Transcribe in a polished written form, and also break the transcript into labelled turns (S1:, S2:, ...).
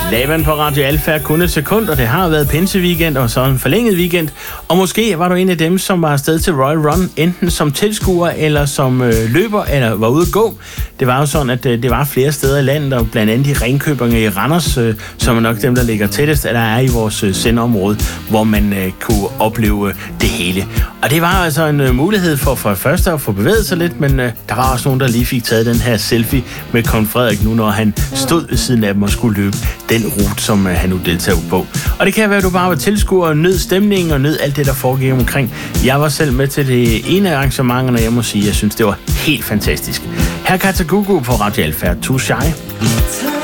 S1: Laban på Radio Alfa, kun et sekund, og det har været pinseweekend og så en forlænget weekend. Og måske var du en af dem, som var afsted til Royal Run, enten som tilskuer eller som løber, eller var ude at gå. Det var jo sådan, at det var flere steder i landet, og blandt andet i Ringkøbing i Randers, som er nok dem, der ligger tættest, eller er i vores sendeområde, hvor man kunne opleve det hele. Og det var altså en mulighed for først at få bevæget sig lidt, men der var også nogen, der lige fik taget den her selfie med Kong Frederik nu, når han stod ved siden af dem og skulle løbe den rute, som han nu deltager på. Og det kan være, at du bare var tilskuer og nød stemningen og nød alt det, der foregik omkring. Jeg var selv med til det ene af arrangementerne, og jeg må sige, at jeg synes, det var helt fantastisk. Her Katagugu på Radio Alfa. Too Shy.